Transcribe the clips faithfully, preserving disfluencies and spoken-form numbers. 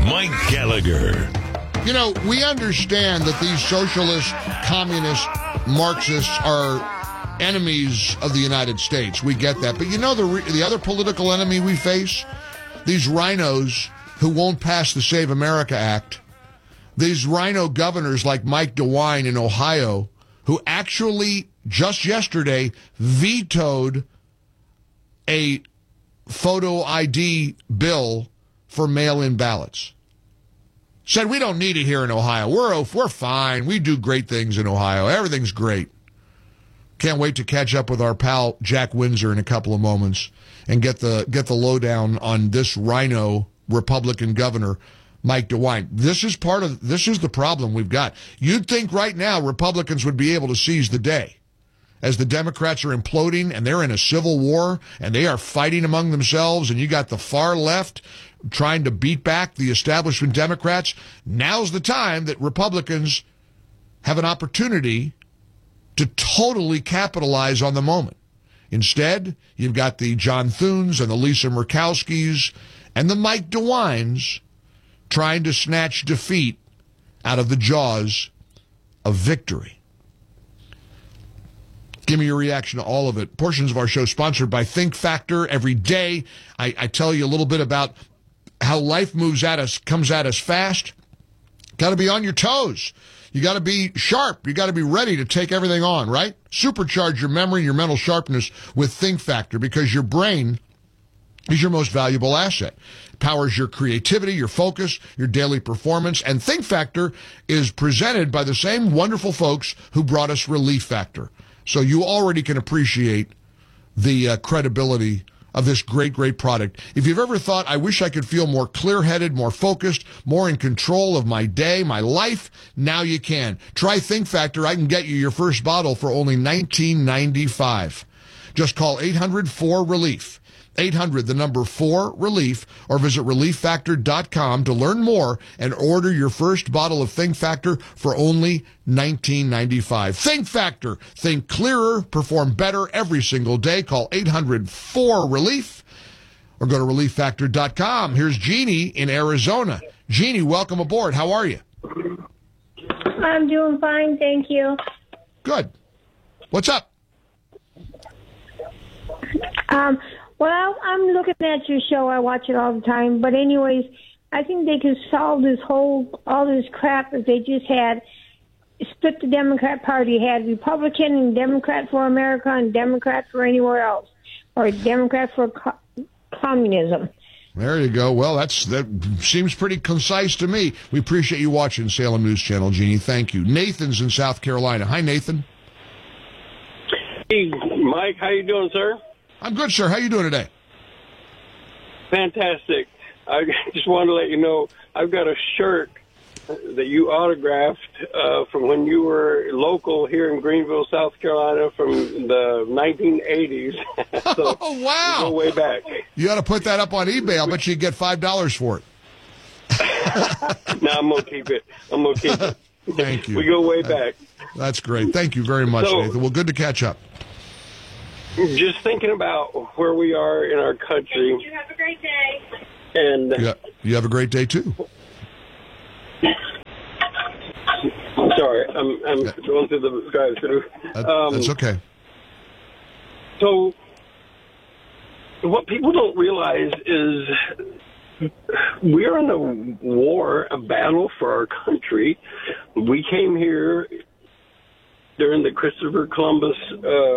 Mike Gallagher. You know, we understand that these socialist, communist, Marxists are enemies of the United States. We get that. But you know the re- the other political enemy we face? These rhinos who won't pass the Save America Act. These rhino governors like Mike DeWine in Ohio, who actually just yesterday vetoed a photo I D bill for mail-in ballots. Said, we don't need it here in Ohio. We're we're fine. We do great things in Ohio. Everything's great. Can't wait to catch up with our pal Jack Windsor in a couple of moments and get the get the lowdown on this rhino Republican governor, Mike DeWine. This is part of this is the problem we've got. You'd think right now Republicans would be able to seize the day as the Democrats are imploding and they're in a civil war and they are fighting among themselves, and you got the far left trying to beat back the establishment Democrats. Now's the time that Republicans have an opportunity to totally capitalize on the moment. Instead, you've got the John Thunes and the Lisa Murkowskis and the Mike DeWines trying to snatch defeat out of the jaws of victory. Give me your reaction to all of it. Portions of our show sponsored by Think Factor. Every day, I, I tell you a little bit about how life moves at us, comes at us fast. Got to be on your toes. You got to be sharp. You got to be ready to take everything on, right? Supercharge your memory and your mental sharpness with Think Factor, because your brain is your most valuable asset. It powers your creativity, your focus, your daily performance. And Think Factor is presented by the same wonderful folks who brought us Relief Factor. So you already can appreciate the uh, credibility of this great, great product. If you've ever thought, I wish I could feel more clear-headed, more focused, more in control of my day, my life, now you can. Try Think Factor. I can get you your first bottle for only nineteen ninety-five. Just call eight hundred four relief. eight hundred, the number four, relief, or visit relief factor dot com to learn more and order your first bottle of Think Factor for only nineteen ninety-five. Think Factor. Think clearer, perform better every single day. Call eight hundred four relief or go to relief factor dot com. Here's Jeannie in Arizona. Jeannie, welcome aboard. How are you? I'm doing fine, thank you. Good. What's up? Um, well, I'm looking at your show. I watch it all the time. But anyways, I think they could solve this whole, all this crap if they just had split the Democrat Party, had Republican and Democrat for America and Democrat for anywhere else, or Democrat for co- communism. There you go. Well, that's that seems pretty concise to me. We appreciate you watching Salem News Channel, Jeannie. Thank you. Nathan's in South Carolina. Hi, Nathan. Hey, Mike. How you doing, sir? I'm good, sir. How you doing today? Fantastic. I just wanted to let you know I've got a shirt that you autographed uh, from when you were local here in Greenville, South Carolina, from the nineteen eighties. So oh, wow. We go way back. You got to put that up on eBay. I'll bet you get five dollars for it. No, I'm going to keep it. I'm going to keep it. Thank you. We go way back. That's great. Thank you very much, so, Nathan. Well, good to catch up. Just thinking about where we are in our country. You have a great day. And yeah, you have a great day, too. Sorry, I'm, I'm yeah. going through the drive-through. That, um, that's okay. So what people don't realize is we're in a war, a battle for our country. We came here during the Christopher Columbus uh,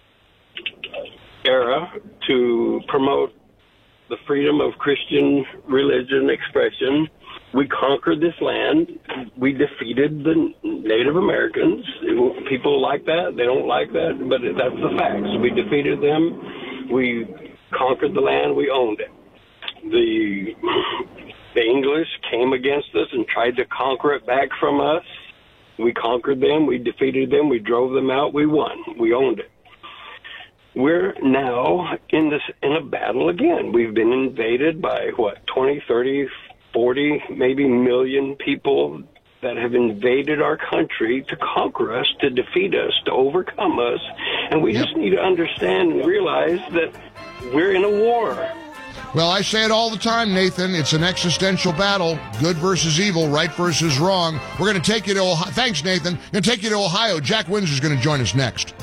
era to promote the freedom of Christian religion expression. We conquered this land. We defeated the Native Americans. People like that. They don't like that, but that's the facts. We defeated them. We conquered the land. We owned it. The, the English came against us and tried to conquer it back from us. We conquered them. We defeated them. We drove them out. We won. We owned it. We're now in this in a battle again. We've been invaded by, what, twenty, thirty, forty, maybe million people that have invaded our country to conquer us, to defeat us, to overcome us. And we yep. just need to understand and realize that we're in a war. Well, I say it all the time, Nathan. It's an existential battle. Good versus evil, right versus wrong. We're going to take you to Ohio. Thanks, Nathan. Going to take you to Ohio. Jack Windsor is going to join us next.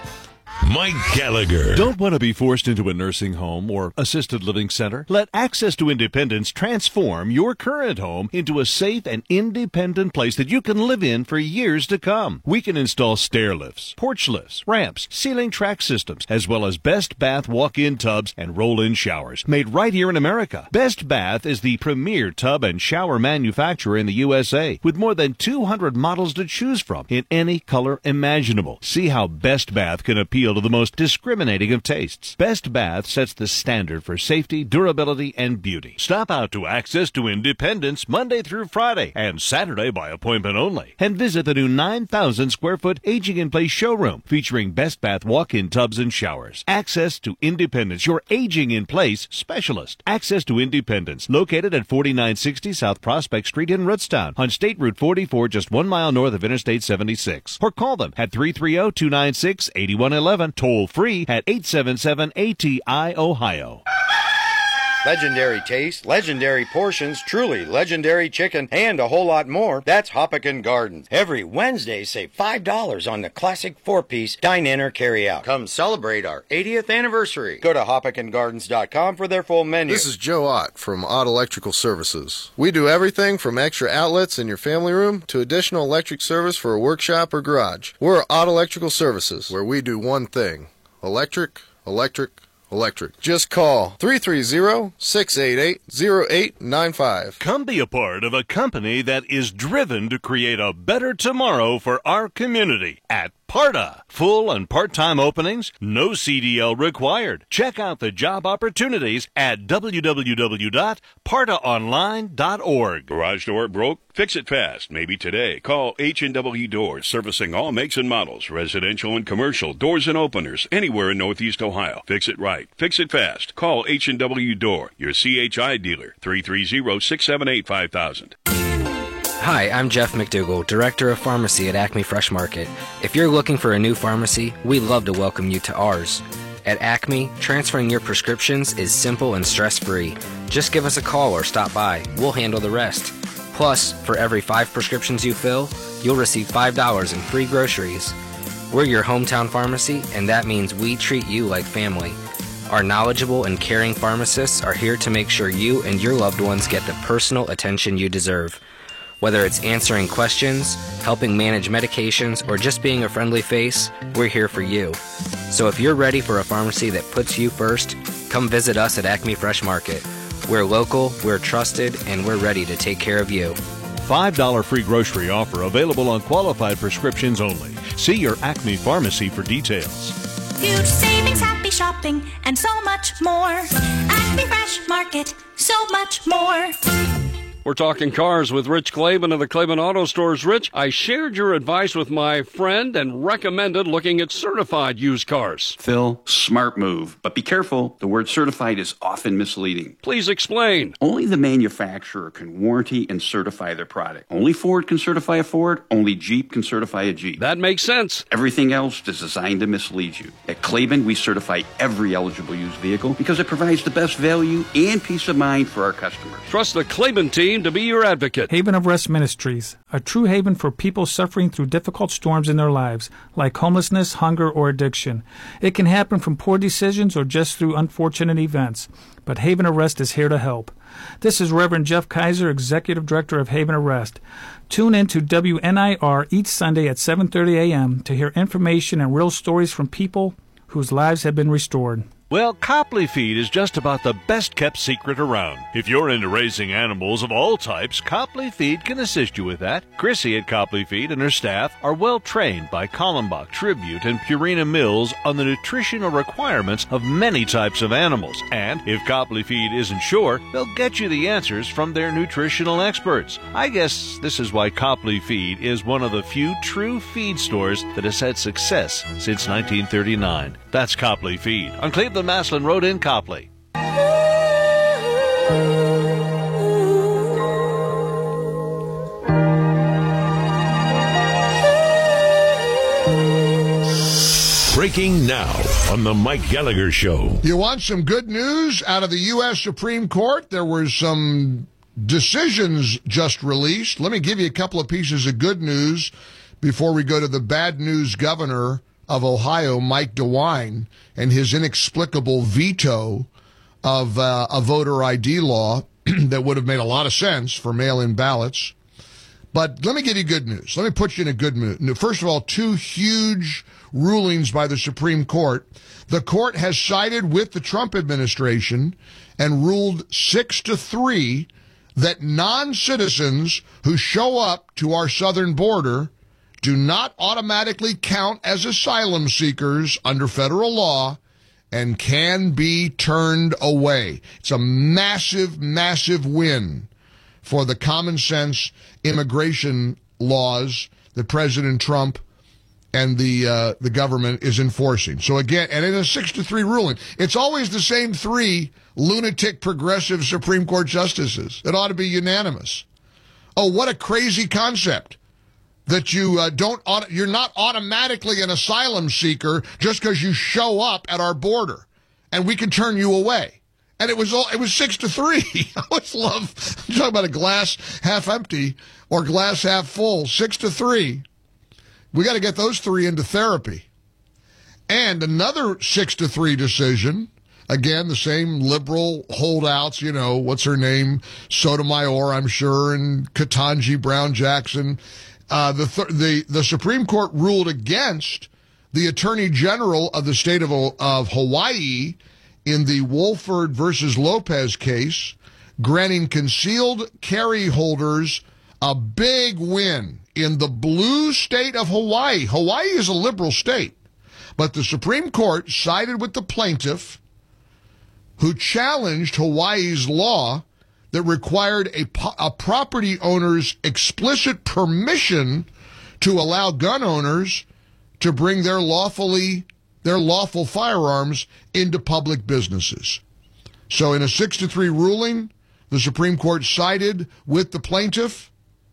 Mike Gallagher. Don't want to be forced into a nursing home or assisted living center? Let Access to Independence transform your current home into a safe and independent place that you can live in for years to come. We can install stair lifts, porch lifts, ramps, ceiling track systems, as well as Best Bath walk-in tubs and roll-in showers made right here in America. Best Bath is the premier tub and shower manufacturer in the U S A with more than two hundred models to choose from in any color imaginable. See how Best Bath can appeal to the most discriminating of tastes. Best Bath sets the standard for safety, durability, and beauty. Stop out to Access to Independence Monday through Friday and Saturday by appointment only. And visit the new nine thousand square foot Aging in Place showroom featuring Best Bath walk-in tubs and showers. Access to Independence, your Aging in Place specialist. Access to Independence, located at forty-nine sixty South Prospect Street in Rootstown on State Route forty-four, just one mile north of Interstate seventy-six. Or call them at three three zero, two nine six, eight one one one. Toll free at eight seven seven A T I Ohio. Legendary taste, legendary portions, truly legendary chicken, and a whole lot more. That's Hoppican Gardens. Every Wednesday, save five dollars on the classic four-piece dine-in or carry-out. Come celebrate our eightieth anniversary. Go to hoppican gardens dot com for their full menu. This is Joe Ott from Ott Electrical Services. We do everything from extra outlets in your family room to additional electric service for a workshop or garage. We're Ott Electrical Services, where we do one thing. Electric, electric, electric. Just call three three zero, six eight eight, zero eight nine five. Come be a part of a company that is driven to create a better tomorrow for our community at PARTA. Full and part-time openings, no C D L required. Check out the job opportunities at w w w dot parta online dot org. Garage door broke? Fix it fast. Maybe today. Call H and W Doors, servicing all makes and models, residential and commercial, doors and openers, anywhere in Northeast Ohio. Fix it right. Fix it fast. Call H and W Door, your C H I dealer, three three zero, six seven eight, five thousand. Hi, I'm Jeff McDougall, Director of Pharmacy at Acme Fresh Market. If you're looking for a new pharmacy, we'd love to welcome you to ours. At Acme, transferring your prescriptions is simple and stress-free. Just give us a call or stop by. We'll handle the rest. Plus, for every five prescriptions you fill, you'll receive five dollars in free groceries. We're your hometown pharmacy, and that means we treat you like family. Our knowledgeable and caring pharmacists are here to make sure you and your loved ones get the personal attention you deserve. Whether it's answering questions, helping manage medications, or just being a friendly face, we're here for you. So if you're ready for a pharmacy that puts you first, come visit us at Acme Fresh Market. We're local, we're trusted, and we're ready to take care of you. five dollars free grocery offer available on qualified prescriptions only. See your Acme pharmacy for details. Huge savings, happy shopping, and so much more. Acme Fresh Market, so much more. We're talking cars with Rich Claiborne of the Claiborne Auto Stores. Rich, I shared your advice with my friend and recommended looking at certified used cars. Phil, smart move. But be careful, the word certified is often misleading. Please explain. Only the manufacturer can warranty and certify their product. Only Ford can certify a Ford, only Jeep can certify a Jeep. That makes sense. Everything else is designed to mislead you. At Claiborne, we certify every eligible used vehicle because it provides the best value and peace of mind for our customers. Trust the Claiborne team to be your advocate. Haven of Rest Ministries, a true haven for people suffering through difficult storms in their lives, like homelessness, hunger, or addiction. It can happen from poor decisions or just through unfortunate events, but Haven of Rest is here to help. This is Reverend Jeff Kaiser, Executive Director of Haven of Rest. Tune in to W N I R each Sunday at seven thirty a.m. to hear information and real stories from people whose lives have been restored. Well, Copley Feed is just about the best-kept secret around. If you're into raising animals of all types, Copley Feed can assist you with that. Chrissy at Copley Feed and her staff are well-trained by Kallenbach, Tribute, and Purina Mills on the nutritional requirements of many types of animals. And if Copley Feed isn't sure, they'll get you the answers from their nutritional experts. I guess this is why Copley Feed is one of the few true feed stores that has had success since nineteen thirty-nine. That's Copley Feed on Cleveland Maslin Road in Copley. Breaking now on the Mike Gallagher Show. You want some good news out of the U S Supreme Court? There were some decisions just released. Let me give you a couple of pieces of good news before we go to the bad news governor of Ohio, Mike DeWine, and his inexplicable veto of uh, a voter I D law that would have made a lot of sense for mail-in ballots. But let me give you good news. Let me put you in a good mood. First of all, two huge rulings by the Supreme Court. The court has sided with the Trump administration and ruled six to three that non-citizens who show up to our southern border do not automatically count as asylum seekers under federal law and can be turned away. It's a massive, massive win for the common sense immigration laws that President Trump and the uh, the government is enforcing. So again, and in a six to three ruling, it's always the same three lunatic progressive Supreme Court justices. It ought to be unanimous. Oh, what a crazy concept that you uh, don't auto- you're not automatically an asylum seeker just because you show up at our border, and we can turn you away. And it was all, it was six to three. I always love talking about a glass half empty or glass half full. Six to three. We got to get those three into therapy. And another six to three decision. Again, the same liberal holdouts. You know, what's her name? Sotomayor, I'm sure, and Ketanji Brown Jackson. Uh, the th- the the Supreme Court ruled against the Attorney General of the state of of Hawaii in the Wolford versus Lopez case, granting concealed carry holders a big win in the blue state of Hawaii. Hawaii is a liberal state, but the Supreme Court sided with the plaintiff who challenged Hawaii's law that required a, a property owner's explicit permission to allow gun owners to bring their lawfully their lawful firearms into public businesses. So in a six to three ruling, the Supreme Court sided with the plaintiff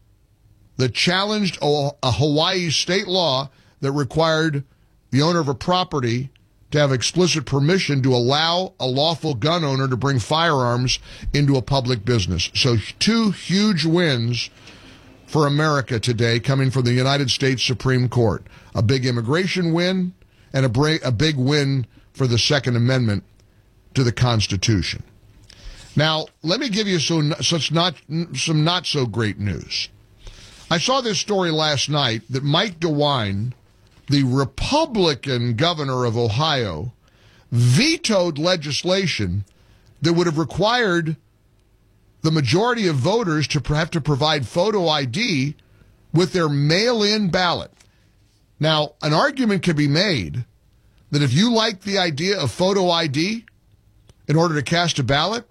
that challenged a, a Hawaii state law that required the owner of a property to have explicit permission to allow a lawful gun owner to bring firearms into a public business. So two huge wins for America today coming from the United States Supreme Court. A big immigration win and a, bra- a big win for the Second Amendment to the Constitution. Now, let me give you some, such not, some not so great news. I saw this story last night that Mike DeWine, the Republican governor of Ohio, vetoed legislation that would have required the majority of voters to have to provide photo I D with their mail-in ballot. Now, an argument can be made that if you like the idea of photo I D in order to cast a ballot,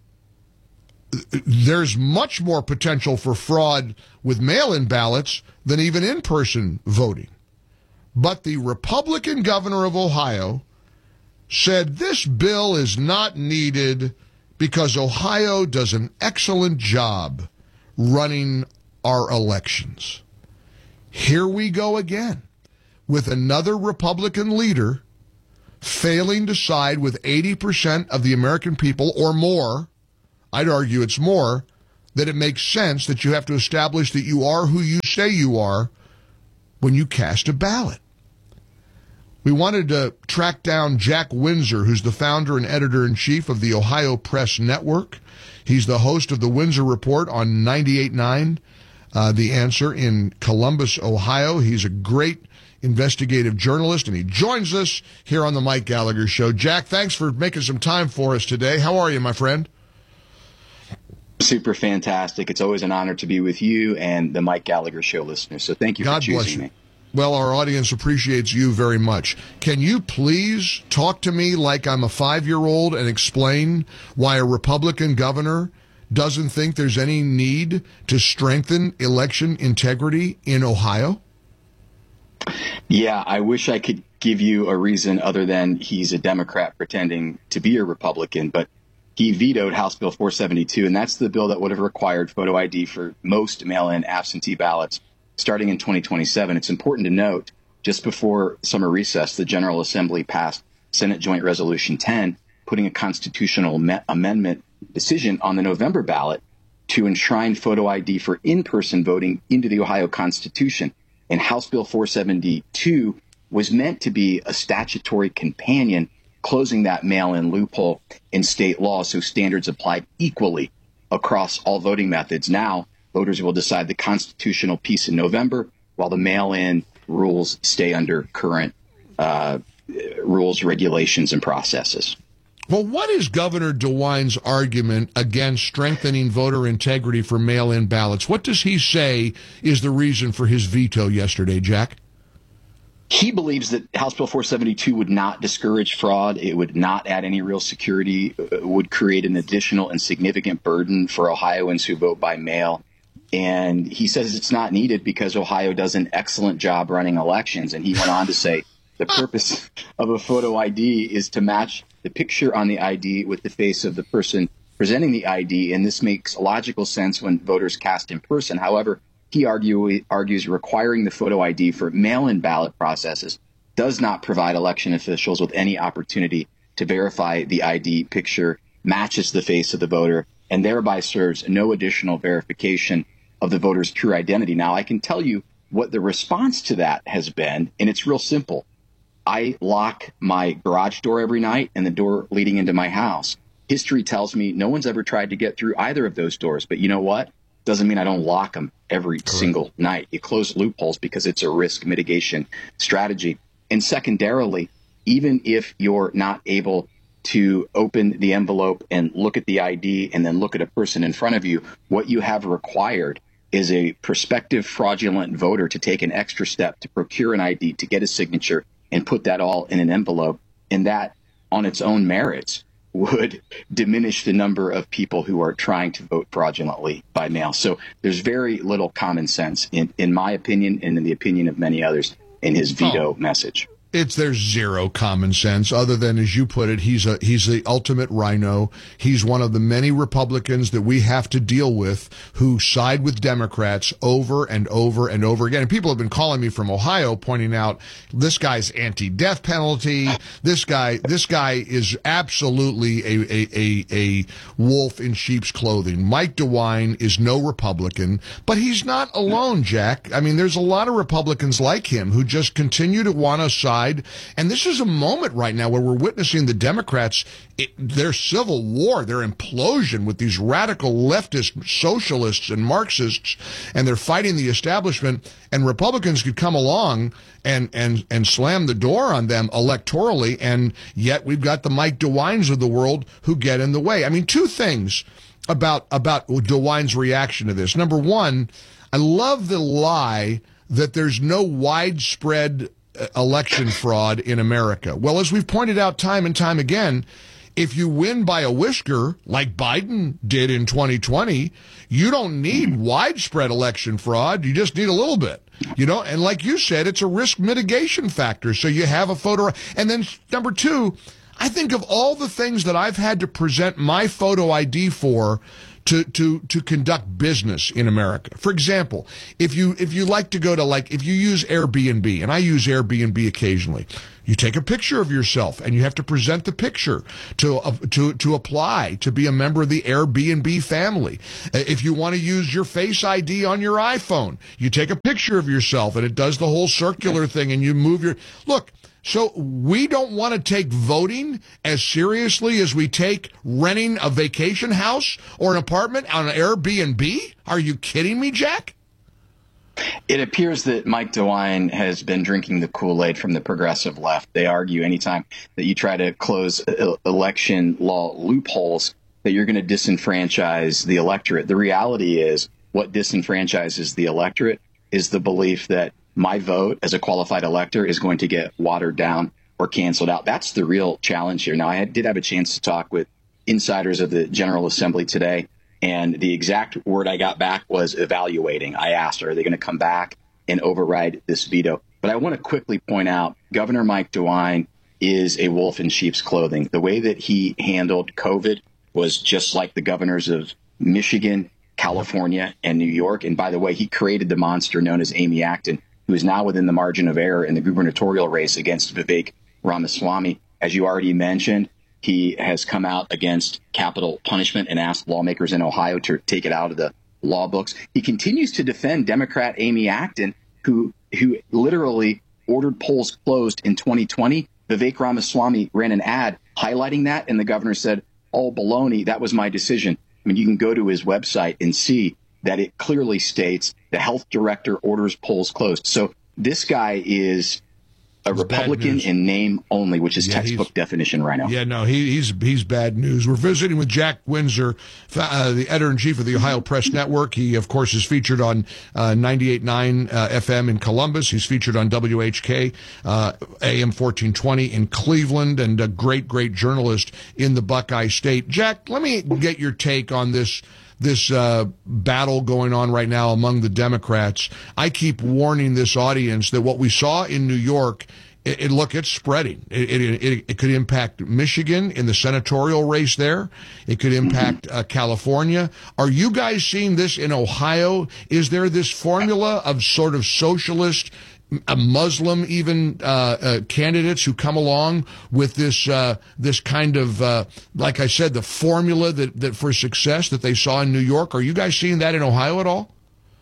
there's much more potential for fraud with mail-in ballots than even in-person voting. But the Republican governor of Ohio said this bill is not needed because Ohio does an excellent job running our elections. Here we go again with another Republican leader failing to side with eighty percent of the American people or more. I'd argue it's more, that it makes sense that you have to establish that you are who you say you are when you cast a ballot. We wanted to track down Jack Windsor, who's the founder and editor-in-chief of the Ohio Press Network. He's the host of the Windsor Report on ninety-eight point nine, uh, The Answer in Columbus, Ohio. He's a great investigative journalist, and he joins us here on the Mike Gallagher Show. Jack, thanks for making some time for us today. How are you, my friend? Super fantastic. It's always an honor to be with you and the Mike Gallagher Show listeners. So thank you God for choosing bless you. me. Well, our audience appreciates you very much. Can you please talk to me like I'm a five-year-old and explain why a Republican governor doesn't think there's any need to strengthen election integrity in Ohio? Yeah, I wish I could give you a reason other than he's a Democrat pretending to be a Republican, but he vetoed House Bill four seventy-two, and that's the bill that would have required photo I D for most mail-in absentee ballots starting in twenty twenty-seven. It's important to note just before summer recess, the General Assembly passed Senate Joint Resolution ten, putting a constitutional me- amendment decision on the November ballot to enshrine photo I D for in-person voting into the Ohio Constitution. And House Bill four seventy-two was meant to be a statutory companion, closing that mail-in loophole in state law so standards apply equally across all voting methods. Now, voters will decide the constitutional piece in November, while the mail-in rules stay under current uh, rules, regulations, and processes. Well, what is Governor DeWine's argument against strengthening voter integrity for mail-in ballots? What does he say is the reason for his veto yesterday, Jack? He believes that House Bill four seventy-two would not discourage fraud. It would not add any real security, uh, would create an additional and significant burden for Ohioans who vote by mail. And he says it's not needed because Ohio does an excellent job running elections. And he went on to say the purpose of a photo I D is to match the picture on the I D with the face of the person presenting the I D. And this makes logical sense when voters cast in person. However, he argue, argues requiring the photo I D for mail-in ballot processes does not provide election officials with any opportunity to verify the I D picture matches the face of the voter and thereby serves no additional verification of the voter's true identity. Now, I can tell you what the response to that has been, and it's real simple. I lock my garage door every night and the door leading into my house. History tells me no one's ever tried to get through either of those doors. But you know what? Doesn't mean I don't lock them every Correct. single night. You close loopholes because it's a risk mitigation strategy. And secondarily, even if you're not able to open the envelope and look at the I D and then look at a person in front of you, what you have required is a prospective fraudulent voter to take an extra step to procure an I D, to get a signature, and put that all in an envelope. And that, on its own merits, would diminish the number of people who are trying to vote fraudulently by mail. So there's very little common sense, in, in my opinion, and in the opinion of many others, in his veto oh. message. It's there's zero common sense other than, as you put it, he's a he's the ultimate rhino. He's one of the many Republicans that we have to deal with who side with Democrats over and over and over again. And people have been calling me from Ohio pointing out this guy's anti-death penalty. This guy this guy is absolutely a a a, a wolf in sheep's clothing. Mike DeWine is no Republican, but he's not alone, Jack. I mean, there's a lot of Republicans like him who just continue to want to side. And this is a moment right now where we're witnessing the Democrats, it, their civil war, their implosion with these radical leftist socialists and Marxists, and they're fighting the establishment. And Republicans could come along and, and, and slam the door on them electorally, and yet we've got the Mike DeWines of the world who get in the way. I mean, two things about, about DeWine's reaction to this. Number one, I love the lie that there's no widespread election fraud in America. Well, as we've pointed out time and time again, if you win by a whisker, like Biden did in twenty twenty, you don't need widespread election fraud. You just need a little bit, you know, and like you said, it's a risk mitigation factor. So you have a photo. And then number two, I think of all the things that I've had to present my photo I D for to, to, to conduct business in America. For example, if you, if you like to go to, like, if you use Airbnb, and I use Airbnb occasionally, you take a picture of yourself and you have to present the picture to, uh, to, to apply to be a member of the Airbnb family. If you want to use your Face I D on your iPhone, you take a picture of yourself and it does the whole circular thing and you move your, look, so we don't want to take voting as seriously as we take renting a vacation house or an apartment on an Airbnb? Are you kidding me, Jack? It appears that Mike DeWine has been drinking the Kool-Aid from the progressive left. They argue anytime that you try to close election law loopholes that you're going to disenfranchise the electorate. The reality is what disenfranchises the electorate is the belief that my vote as a qualified elector is going to get watered down or canceled out. That's the real challenge here. Now, I did have a chance to talk with insiders of the General Assembly today, and the exact word I got back was evaluating. I asked, are they going to come back and override this veto? But I want to quickly point out, Governor Mike DeWine is a wolf in sheep's clothing. The way that he handled COVID was just like the governors of Michigan, California, and New York. And by the way, he created the monster known as Amy Acton, who is now within the margin of error in the gubernatorial race against Vivek Ramaswamy. As you already mentioned, he has come out against capital punishment and asked lawmakers in Ohio to take it out of the law books. He continues to defend Democrat Amy Acton, who who literally ordered polls closed in twenty twenty. Vivek Ramaswamy ran an ad highlighting that, and the governor said, "Oh, baloney, that was my decision." I mean, you can go to his website and see that it clearly states the health director orders polls closed. So this guy is a It's Republican in name only, which is Yeah, textbook he's- definition right now. Yeah, no, he, he's he's bad news. We're visiting with Jack Windsor, uh, the editor-in-chief of the Ohio Press Network. He, of course, is featured on uh, ninety-eight point nine uh, F M in Columbus. He's featured on W H K, uh, A M fourteen twenty in Cleveland, and a great, great journalist in the Buckeye State. Jack, let me get your take on this this uh, battle going on right now among the Democrats. I keep warning this audience that what we saw in New York, it, it look, it's spreading. It, it, it, it could impact Michigan in the senatorial race there. It could impact uh, California. Are you guys seeing this in Ohio? Is there this formula of sort of socialist, a Muslim even uh, uh, candidates who come along with this uh, this kind of, uh, like I said, the formula that, that for success that they saw in New York? Are you guys seeing that in Ohio at all?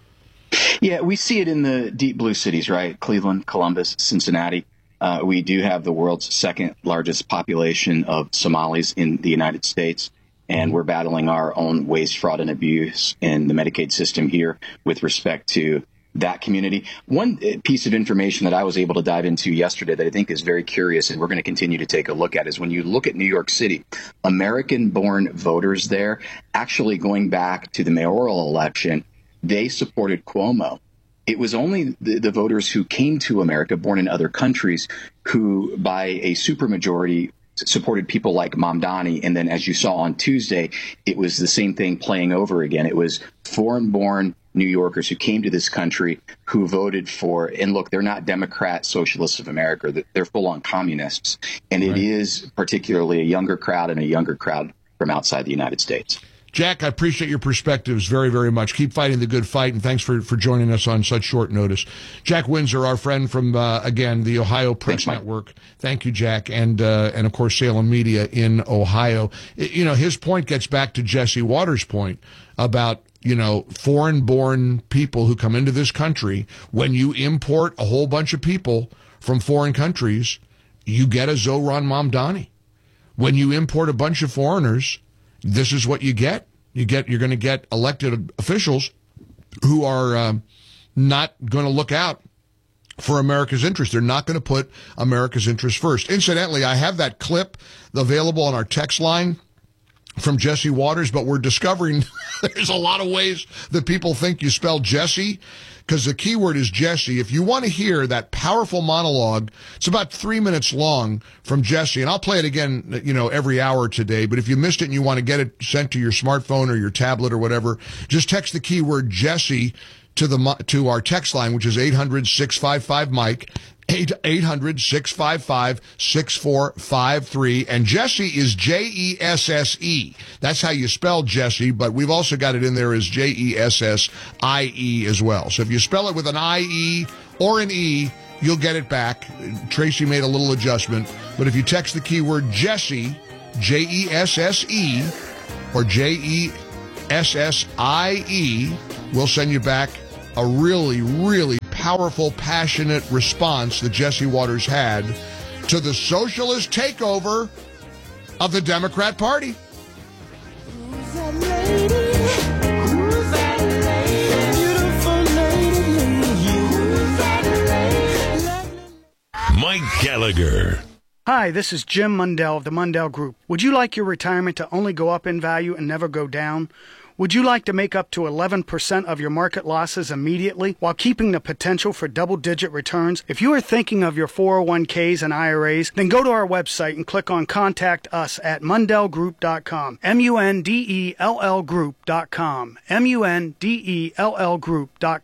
Yeah, we see it in the deep blue cities, right? Cleveland, Columbus, Cincinnati. Uh, we do have the world's second largest population of Somalis in the United States, and we're battling our own waste, fraud, and abuse in the Medicaid system here with respect to that community. One piece of information that I was able to dive into yesterday that I think is very curious, and we're going to continue to take a look at, is when you look at New York City, American-born voters there, actually going back to the mayoral election, they supported Cuomo. It was only the, the voters who came to America, born in other countries, who by a supermajority supported people like Mamdani. And then, as you saw on Tuesday, it was the same thing playing over again. It was foreign-born New Yorkers who came to this country who voted for, and look, they're not Democrat Socialists of America. They're full-on communists. And it Right. is particularly a younger crowd and a younger crowd from outside the United States. Jack, I appreciate your perspectives very, very much. Keep fighting the good fight, and thanks for, for joining us on such short notice. Jack Windsor, our friend from, uh, again, the Ohio Press Thanks, Network. Thank you, Jack, and, uh, and of course, Salem Media in Ohio. It- you know, his point gets back to Jesse Waters' point about, you know, foreign-born people who come into this country. When you import a whole bunch of people from foreign countries, you get a Zohran Mamdani. When you import a bunch of foreigners, this is what you get. You get you're going to get elected officials who are um, not going to look out for America's interest. They're not going to put America's interest first. Incidentally, I have that clip available on our text line from Jesse Waters, but we're discovering there's a lot of ways that people think you spell Jesse, because the key word is Jesse. If you want to hear that powerful monologue, it's about three minutes long from Jesse, and I'll play it again, you know, every hour today. But if you missed it and you want to get it sent to your smartphone or your tablet or whatever, just text the keyword Jesse to the to our text line, which is eight hundred, six five five, Mike. eight hundred, six five five, six four five three. And Jesse is J E S S E. That's how you spell Jesse, but we've also got it in there as J E S S I E as well. So if you spell it with an I E or an E, you'll get it back. Tracy made a little adjustment. But if you text the keyword Jesse, J E S S E, or J E S S I E, we'll send you back a really, really powerful, passionate response that Jesse Waters had to the socialist takeover of the Democrat Party. Mike Gallagher. Hi, this is Jim Mundell of the Mundell Group. Would you like your retirement to only go up in value and never go down? Would you like to make up to eleven percent of your market losses immediately while keeping the potential for double-digit returns? If you are thinking of your four oh one k's and I R As, then go to our website and click on Contact Us at mundell group dot com. M U N D E L L group dot com. M U N D E L L group dot com.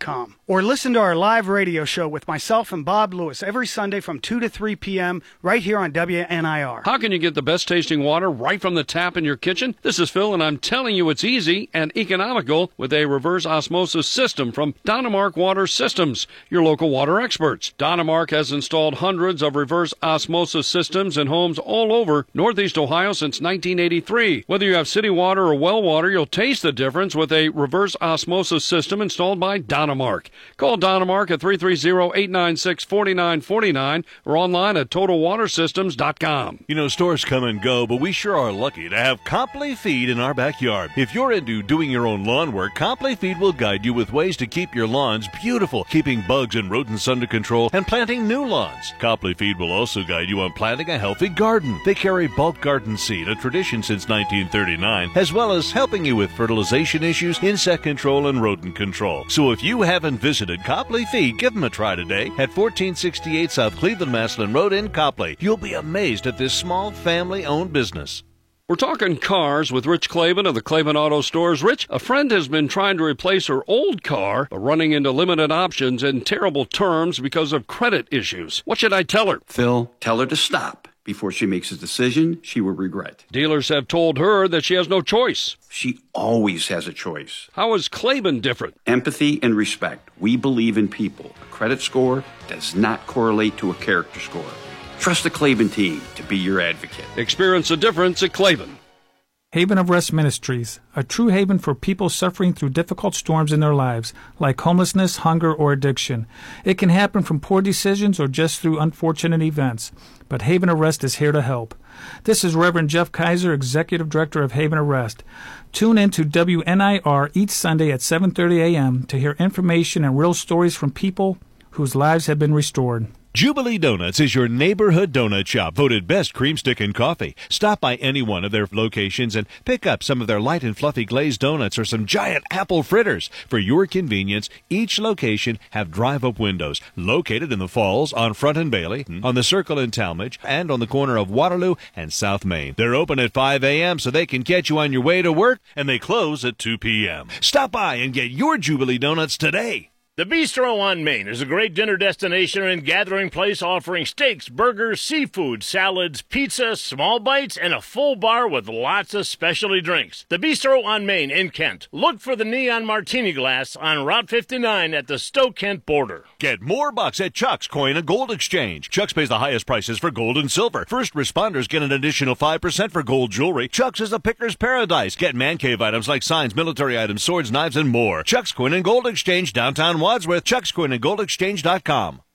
Or listen to our live radio show with myself and Bob Lewis every Sunday from two to three p.m. right here on W N I R. How can you get the best tasting water right from the tap in your kitchen? This is Phil, and I'm telling you it's easy and economical with a reverse osmosis system from Donamark Water Systems, your local water experts. Donamark has installed hundreds of reverse osmosis systems in homes all over Northeast Ohio since nineteen eighty-three. Whether you have city water or well water, you'll taste the difference with a reverse osmosis system installed by Donamark. Call Donamark at three three zero, eight nine six, four nine four nine or online at total water systems dot com. You know, stores come and go, but we sure are lucky to have Copley Feed in our backyard. If you're into doing your own lawn work, Copley Feed will guide you with ways to keep your lawns beautiful, keeping bugs and rodents under control, and planting new lawns. Copley Feed will also guide you on planting a healthy garden. They carry bulk garden seed, a tradition since nineteen thirty-nine, as well as helping you with fertilization issues, insect control, and rodent control. So if you haven't visited Copley Feed, give them a try today at fourteen sixty-eight South Cleveland Maslin Road in Copley. You'll be amazed at this small family-owned business. We're talking cars with Rich Klaban of the Klaban Auto Stores. Rich, a friend has been trying to replace her old car, but running into limited options and terrible terms because of credit issues. What should I tell her? Phil, tell her to stop. Before she makes a decision she will regret. Dealers have told her that she has no choice. She always has a choice. How is Klaban different? Empathy and respect. We believe in people. A credit score does not correlate to a character score. Trust the Klaban team to be your advocate. Experience the difference at Klaban. Haven of Rest Ministries, a true haven for people suffering through difficult storms in their lives, like homelessness, hunger, or addiction. It can happen from poor decisions or just through unfortunate events, but Haven of Rest is here to help. This is Reverend Jeff Kaiser, Executive Director of Haven of Rest. Tune in to W N I R each Sunday at seven thirty a.m. to hear information and real stories from people whose lives have been restored. Jubilee Donuts is your neighborhood donut shop, voted best cream stick and coffee. Stop by any one of their locations and pick up some of their light and fluffy glazed donuts or some giant apple fritters. For your convenience, each location have drive-up windows located in the Falls, on Front and Bailey, on the Circle in Talmadge, and on the corner of Waterloo and South Main. They're open at five a.m. so they can catch you on your way to work, and they close at two p.m. Stop by and get your Jubilee Donuts today. The Bistro on Main is a great dinner destination and gathering place offering steaks, burgers, seafood, salads, pizza, small bites, and a full bar with lots of specialty drinks. The Bistro on Main in Kent. Look for the neon martini glass on Route fifty-nine at the Stowe-Kent border. Get more bucks at Chuck's Coin and Gold Exchange. Chuck's pays the highest prices for gold and silver. First responders get an additional five percent for gold jewelry. Chuck's is a picker's paradise. Get man cave items like signs, military items, swords, knives, and more. Chuck's Coin and Gold Exchange, downtown Wadsworth. Chuck's Coin and Gold Exchange dot com.